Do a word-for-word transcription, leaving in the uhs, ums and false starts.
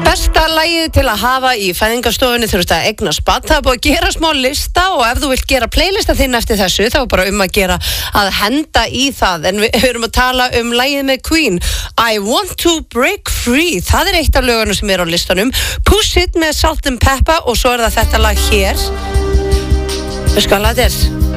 Besta lagið til að hafa í fæðingarstofunni þurft að eignast barn. Það er búið að gera smá lista og ef þú vilt gera playlista þinn eftir þessu þá er bara um að gera að henda í það. En við höfum að tala um lagið með Queen, I Want to Break Free. Það er eitt af lögunum sem er á listanum. Push It með Salt and Pepper og svo er það þetta lag hér. Við skal að þetta er